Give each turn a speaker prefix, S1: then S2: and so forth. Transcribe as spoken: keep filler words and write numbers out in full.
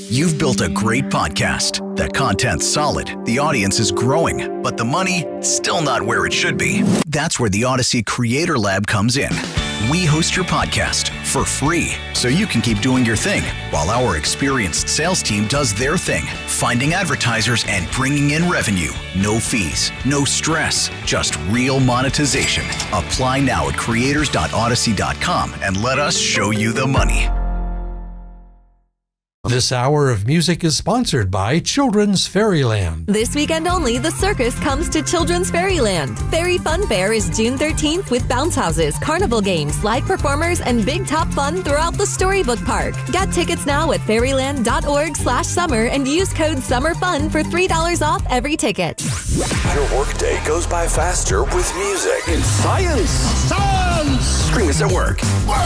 S1: You've built a great podcast. The content's solid, the audience is growing, but the money, still not where it should be. That's where the Odyssey Creator Lab comes in. We host your podcast for free, so you can keep doing your thing, while our experienced sales team does their thing, finding advertisers and bringing in revenue. No fees, no stress, just real monetization. Apply now at creators dot odyssey dot com and let us show you the money.
S2: This hour of music is sponsored by Children's Fairyland.
S3: This weekend only, the circus comes to Children's Fairyland. Fairy Fun Fair is June thirteenth with bounce houses, carnival games, live performers, and big top fun throughout the Storybook Park. Get tickets now at fairyland dot org slash summer and use code SUMMERFUN for three dollars off every ticket.
S4: Your workday goes by faster with music.
S5: It's science!
S4: Science!
S1: Scream us at work.